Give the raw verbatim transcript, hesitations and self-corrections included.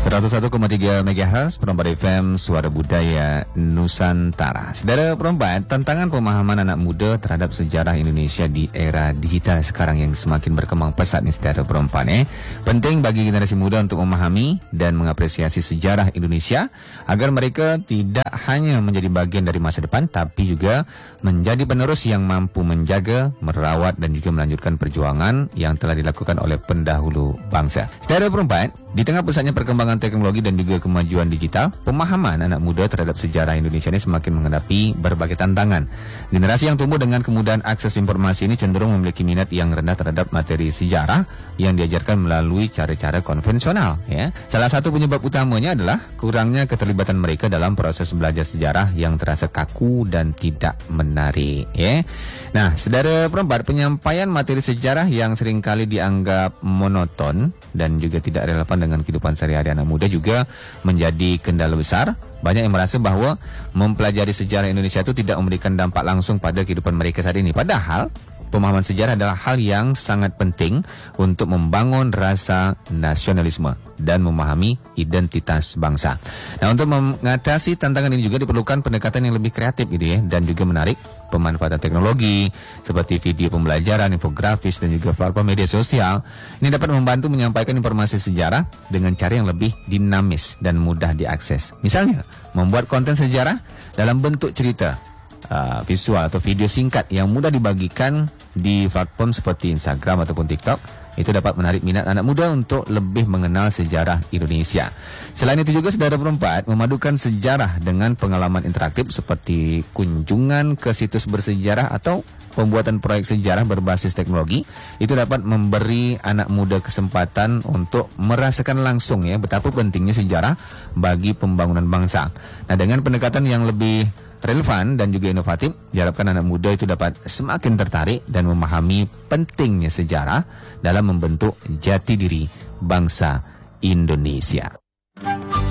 seratus satu koma tiga megahertz Perempat F M, Suara Budaya Nusantara. Saudara perempat, tantangan pemahaman anak muda terhadap sejarah Indonesia di era digital sekarang yang semakin berkembang pesat nih saudara perempat eh. Penting bagi generasi muda untuk memahami dan mengapresiasi sejarah Indonesia agar mereka tidak hanya menjadi bagian dari masa depan tapi juga menjadi penerus yang mampu menjaga, merawat dan juga melanjutkan perjuangan yang telah dilakukan oleh pendahulu bangsa. Saudara perempat, di tengah pesatnya perkembangan teknologi dan juga kemajuan digital, pemahaman anak muda terhadap sejarah Indonesia ini semakin menghadapi berbagai tantangan. Generasi yang tumbuh dengan kemudahan akses informasi ini cenderung memiliki minat yang rendah terhadap materi sejarah yang diajarkan melalui cara-cara konvensional. Ya. Salah satu penyebab utamanya adalah kurangnya keterlibatan mereka dalam proses belajar sejarah yang terasa kaku dan tidak menarik. Ya. Nah, saudara perempat, penyampaian materi sejarah yang seringkali dianggap monoton dan juga tidak relevan dengan kehidupan sehari-hari anak muda juga menjadi kendala besar. Banyak yang merasa bahwa mempelajari sejarah Indonesia itu tidak memberikan dampak langsung pada kehidupan mereka saat ini. Padahal pemahaman sejarah adalah hal yang sangat penting untuk membangun rasa nasionalisme dan memahami identitas bangsa. Nah, untuk mengatasi tantangan ini juga diperlukan pendekatan yang lebih kreatif gitu ya, dan juga menarik. Pemanfaatan teknologi seperti video pembelajaran, infografis dan juga platform media sosial ini dapat membantu menyampaikan informasi sejarah dengan cara yang lebih dinamis dan mudah diakses. Misalnya, membuat konten sejarah dalam bentuk cerita Uh, visual atau video singkat yang mudah dibagikan di platform seperti Instagram ataupun TikTok. Itu dapat menarik minat anak muda untuk lebih mengenal sejarah Indonesia. Selain itu juga saudara perempat, memadukan sejarah dengan pengalaman interaktif seperti kunjungan ke situs bersejarah atau pembuatan proyek sejarah berbasis teknologi itu dapat memberi anak muda kesempatan untuk merasakan langsung ya betapa pentingnya sejarah bagi pembangunan bangsa. Nah, dengan pendekatan yang lebih relevan dan juga inovatif, diharapkan anak muda itu dapat semakin tertarik dan memahami pentingnya sejarah dalam membentuk jati diri bangsa Indonesia.